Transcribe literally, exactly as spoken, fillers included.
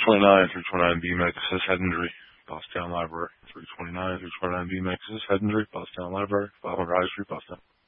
twenty-nine, three twenty-nine B M A C, head injury, Bosstown Library. three twenty-nine, three twenty-nine B M A C, head injury, Bosstown Library. five hundred High Street, Bosstown.